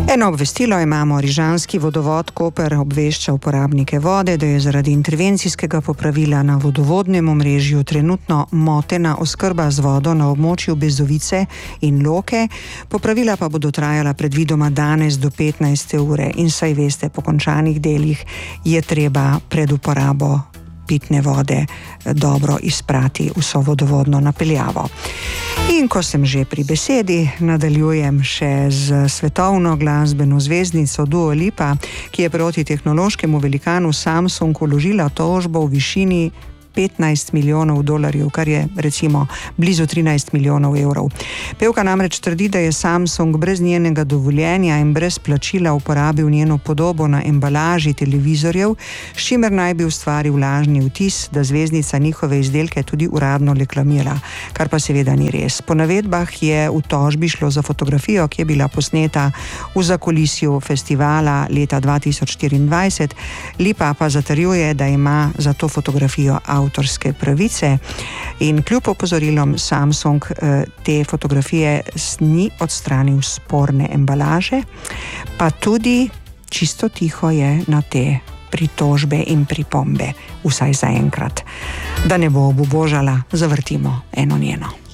Eno obvestilo imamo. Rižanski vodovod Koper obvešča uporabnike vode, da je zaradi intervencijskega popravila na vodovodnem omrežju trenutno motena oskrba z vodo na območju Bezovice in Loke. Popravila pa bodo trajala predvidoma danes do 15. ure in saj veste, po končanih delih je treba pred uporabo pitne vode dobro izprati vso vodovodno napeljavo. In ko sem že pri besedi, nadaljujem še z svetovno glasbeno zvezdnico Dua Lipa, ki je proti tehnološkemu velikanu Samsung vložila tožbo v višini $15 milijonov, kar je recimo blizu 13 milijonov evrov. Pevka namreč trdi, da je Samsung brez njenega dovoljenja in brez plačila uporabil njeno podobo na embalaži televizorjev, s čimer naj bi ustvaril lažni vtis, da zvezdnica njihove izdelke tudi uradno reklamira, kar pa seveda ni res. Po navedbah je v tožbi šlo za fotografijo, ki je bila posneta v zakulisju festivala leta 2024. Lipa pa zatrjuje, da ima za to fotografijo avtorske pravice in kljub opozorilom Samsung te fotografije ni odstranil sporne embalaže, pa tudi čisto tiho je na te pritožbe in pripombe, vsaj zaenkrat. Da ne bo obubožala, zavrtimo eno njeno.